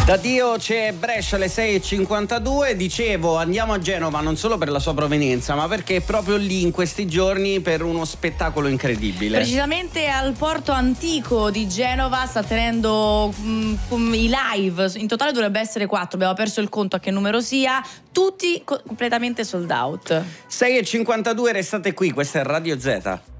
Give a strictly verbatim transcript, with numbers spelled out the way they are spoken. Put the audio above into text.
Da Dio c'è Brescia alle sei e cinquantadue. Dicevo, andiamo a Genova non solo per la sua provenienza, ma perché è proprio lì in questi giorni per uno spettacolo incredibile. Precisamente al porto antico di Genova sta tenendo mh, i live. In totale dovrebbe essere quattro, abbiamo perso il conto a che numero sia. Tutti co- completamente sold out. sei e cinquantadue, restate qui, questa è Radio Z.